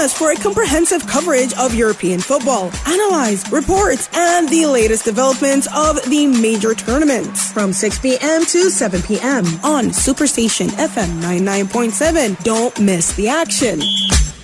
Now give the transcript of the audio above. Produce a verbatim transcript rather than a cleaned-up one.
us for a comprehensive coverage of European football, analyze, reports, and the latest developments of the major tournaments. From six p.m. to seven p.m. on Superstation F M ninety-nine point seven. Don't miss the action.